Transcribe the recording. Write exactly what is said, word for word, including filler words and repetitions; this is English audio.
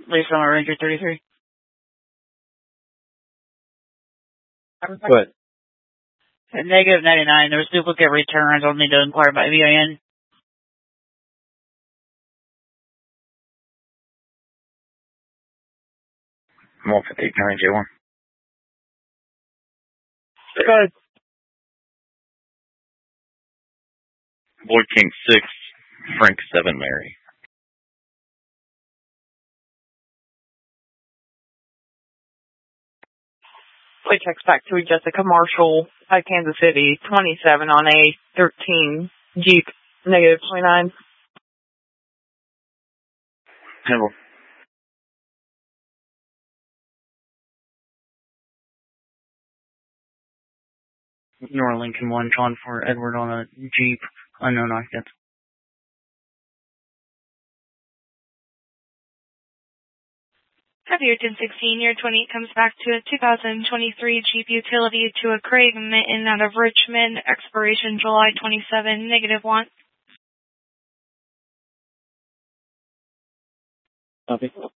Lisa Ranger thirty-three. Go ahead. At negative ninety-nine, there was duplicate returns. I'll need to inquire by V I N. I'm off at eight nine J one. Go ahead. Boy King six, Frank seven Mary. Play text back to Jessica Marshall at Kansas City, twenty-seven on A thirteen, Jeep, negative twenty-nine. Handle. Nora Lincoln one, John for Edward on a Jeep, unknown occupants. February ten sixteen, year twenty-eight comes back to a two thousand twenty-three Jeep Utility to a Craig Mitten out of Richmond, expiration July twenty-seventh, negative one. Copy.